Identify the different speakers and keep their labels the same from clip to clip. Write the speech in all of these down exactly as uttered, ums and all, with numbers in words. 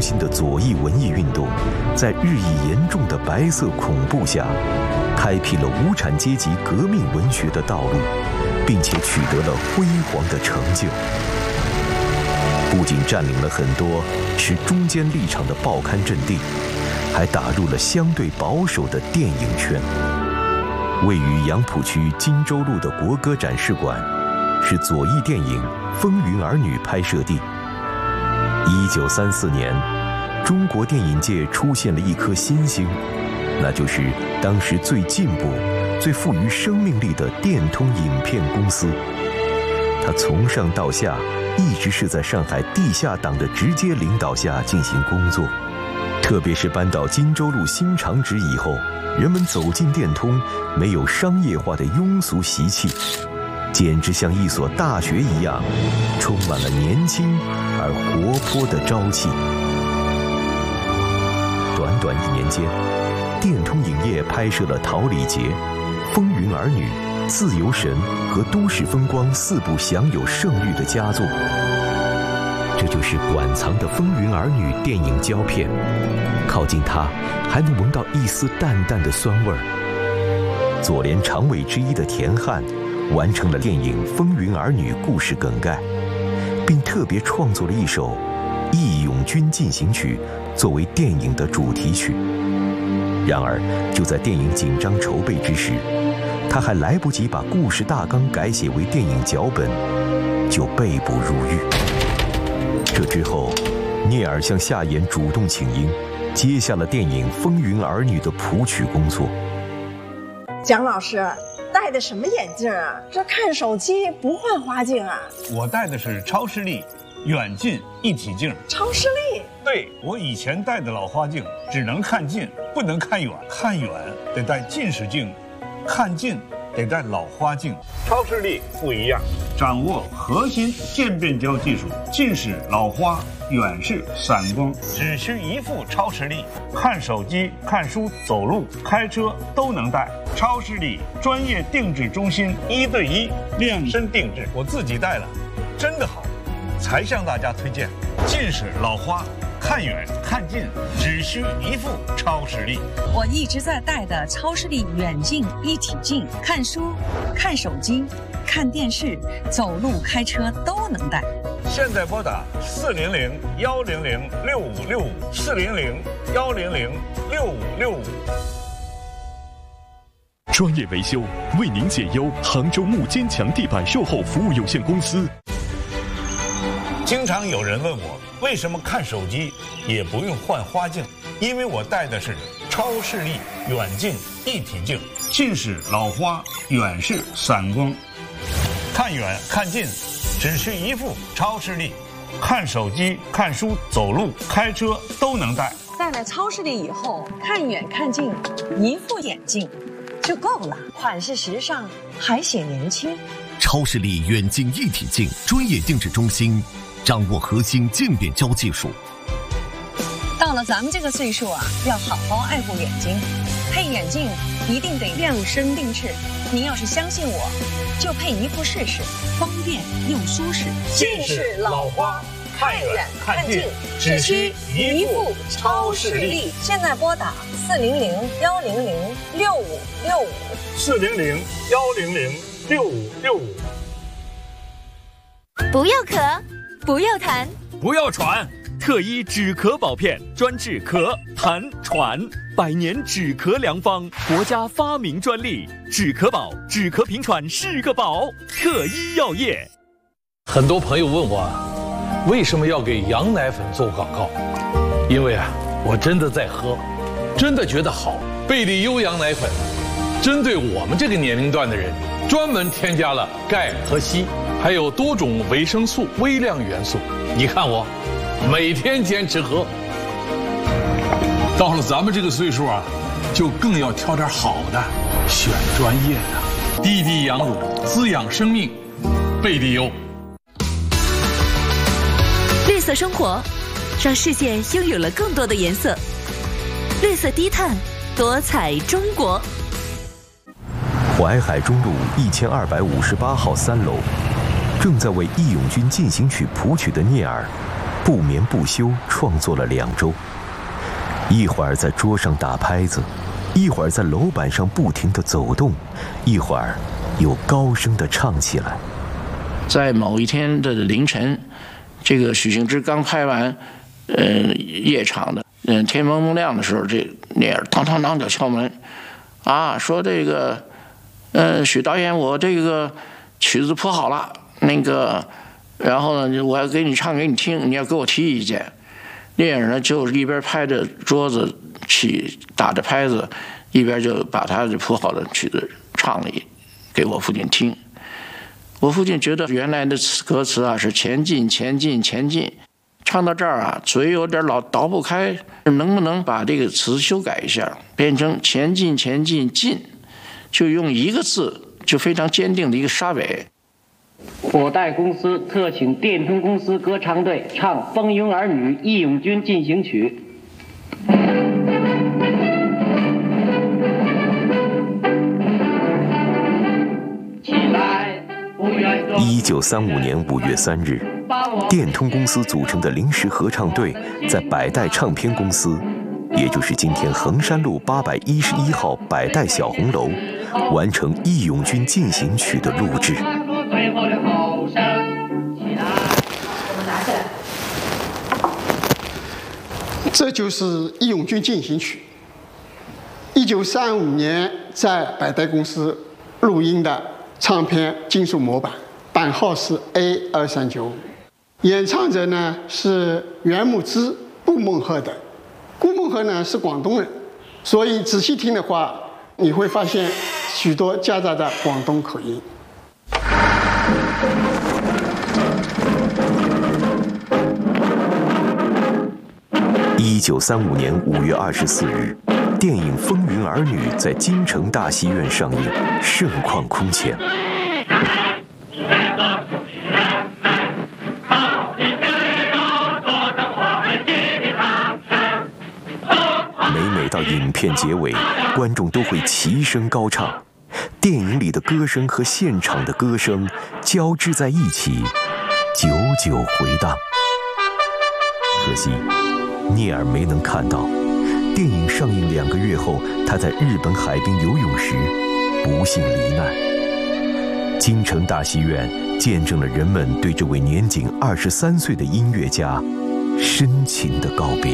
Speaker 1: 中心的左翼文艺运动，在日益严重的白色恐怖下，开辟了无产阶级革命文学的道路，并且取得了辉煌的成就。不仅占领了很多持中间立场的报刊阵地，还打入了相对保守的电影圈。位于杨浦区金州路的国歌展示馆，是左翼电影《风云儿女》拍摄地。一九三四年，中国电影界出现了一颗新星，那就是当时最进步、最富于生命力的电通影片公司。它从上到下一直是在上海地下党的直接领导下进行工作，特别是搬到金州路新厂址以后，人们走进电通，没有商业化的庸俗习气，简直像一所大学一样，充满了年轻而活泼的朝气。短短一年间，电通影业拍摄了《桃李节》《风云儿女》《自由神》和《都市风光》四部享有盛誉的佳作。这就是馆藏的《风云儿女》电影胶片，靠近它还能闻到一丝淡淡的酸味儿。左联常委之一的田汉完成了电影《风云儿女》故事梗概，并特别创作了一首《义勇军进行曲》作为电影的主题曲。然而，就在电影紧张筹备之时，他还来不及把故事大纲改写为电影脚本，就被捕入狱。这之后，聂耳向夏衍主动请缨，接下了电影《风云儿女》的谱曲工作。
Speaker 2: 蒋老师戴的什么眼镜啊？这看手机不换花镜啊？
Speaker 3: 我戴的是超视力远近一体镜。
Speaker 2: 超视力？
Speaker 3: 对，我以前戴的老花镜只能看近，不能看远，看远得戴近视镜，看近得戴老花镜。超视力不一样，掌握核心渐变焦技术，近视、老花、远视、散光，只需一副超视力，看手机、看书、走路、开车都能戴。超视力专业定制中心，一对一量身定制，我自己戴了，真的好，才向大家推荐。近视、老花，看远看近只需一副超视力。
Speaker 4: 我一直在戴的超视力远近一体镜，看书、看手机、看电视、走路、开车都能戴。
Speaker 3: 现在拨打四零零幺零零六五六五四零零幺零零六五六五。
Speaker 5: 专业维修为您解忧，杭州木坚强地板售后服务有限公司。
Speaker 3: 经常有人问我，为什么看手机也不用换花镜？因为我戴的是超视力远近一体镜，近视、老花、远视、散光，看远看近只需一副超视力，看手机、看书、走路、开车都能戴。
Speaker 4: 戴了超视力以后，看远看近一副眼镜就够了，款式时尚还显年轻。
Speaker 6: 超视力远近一体镜专业定制中心，掌握核心渐变焦技术。
Speaker 4: 到了咱们这个岁数啊，要好好爱护眼睛，配眼镜一定得量身定制。您要是相信我，就配一副试试，方便又舒适。
Speaker 3: 近视、老花，看远看近只需一副超视力。
Speaker 4: 现在拨打四零零幺零零六五六五
Speaker 3: 四零零幺零零六五六五。
Speaker 7: 不要咳，不要痰，
Speaker 8: 不要喘，特医止咳宝片专治咳、痰、喘，百年止咳良方，国家发明专利，止咳宝，止咳平喘是个宝。特医药业。
Speaker 9: 很多朋友问我，为什么要给羊奶粉做广告？因为啊，我真的在喝，真的觉得好。贝利优羊奶粉，针对我们这个年龄段的人，专门添加了钙和硒，还有多种维生素、微量元素。你看我，每天坚持喝。
Speaker 10: 到了咱们这个岁数啊，就更要挑点好的，选专业的。滴滴羊乳，滋养生命，贝利优。
Speaker 7: 绿色生活，让世界拥有了更多的颜色。绿色低碳，多彩中国。
Speaker 1: 淮海中路一千二百五十八号三楼，正在为《义勇军进行曲》谱曲的聂耳， 不眠不休创作了两周，一会儿在桌上打拍子，一会儿在楼板上不停地走动，一会儿又高声地唱起来。
Speaker 11: 在某一天的凌晨，这个许幸之刚拍完，呃，夜场的，嗯，天蒙蒙亮的时候，这聂耳当当当就敲门，啊，说这个，呃，许导演，我这个曲子谱好了，那个，然后呢，我要给你唱给你听，你要给我提意见。聂耳呢，就一边拍着桌子起打着拍子，一边就把他的谱好的曲子唱了给我父亲听。我父亲觉得原来的歌词啊是前进前进前进，唱到这儿啊嘴有点老倒不开，能不能把这个词修改一下，变成前进前进进，就用一个字，就非常坚定的一个沙尾。
Speaker 12: 我代公司特请电通公司歌唱队唱《风云儿女义勇军进行曲》。起来。
Speaker 1: 一九三五年五月三日，电通公司组成的临时合唱队在百代唱片公司，也就是今天衡山路八百一十一号百代小红楼，完成《义勇军进行曲》的录制。
Speaker 13: 这就是《义勇军进行曲》，一九三五年在百代公司录音的唱片金属模板，版号是 A 二三九五，演唱者呢是袁牧之、顾孟鹤等。顾孟鹤呢是广东人，所以仔细听的话，你会发现许多夹杂的广东口音。
Speaker 1: 一九三五年五月二十四日，电影《风云儿女》在京城大戏院上映，盛况空前。每每到影片结尾，观众都会齐声高唱，电影里的歌声和现场的歌声交织在一起，久久回荡。可惜，聂耳没能看到。电影上映两个月后，他在日本海滨游泳时不幸罹难。京城大戏院见证了人们对这位年仅二十三岁的音乐家深情的告别。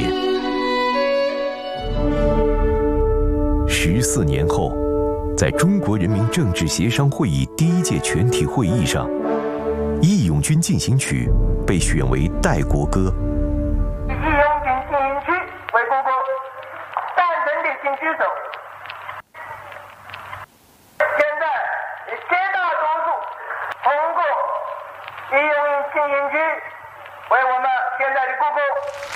Speaker 1: 十四年后，在中国人民政治协商会议第一届全体会议上，《义勇军进行曲》被选为代国歌。
Speaker 14: 请举手。现在以绝大多数通过《义勇军进行曲》为我们现在的国歌。